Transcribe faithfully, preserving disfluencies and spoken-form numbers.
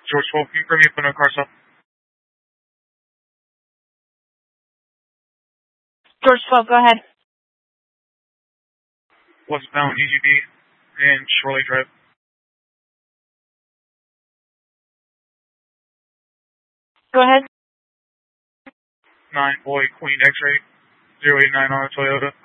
George twelve, can you bring me up in a car stop? George twelve, go ahead. Westbound E G B and Shirley Drive. Go ahead. nine Boy Queen X-ray, zero eight nine on a Toyota.